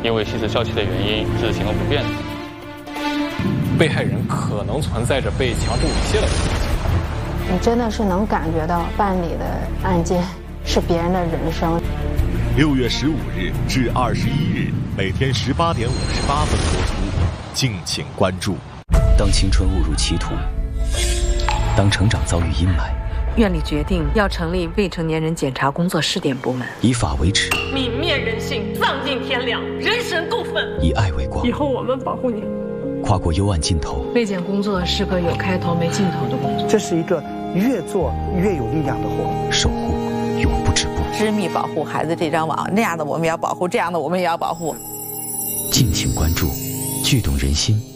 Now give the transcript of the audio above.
因为吸食笑气的原因是行动不便的。 被害人可能存在着被强制猥亵的问题。 你真的是能感觉到办理的案件是别人的人生。 6月15日至21日，每天18点58分播出，敬请关注。 当青春误入歧途，当成长遭遇阴霾， 院里决定要成立未成年人检查工作试点部门， 以法为尺， 泯灭人性，丧尽天良，人神共愤。 以爱为光。 以后我们保护你。 跨过幽暗尽头， 卫检工作是个有开头没尽头的工作。 这是一个越做越有力量的活， 守护永不止步。 织密保护孩子这张网，那样的我们也要保护，这样的我们也要保护。 敬请关注，剧动人心。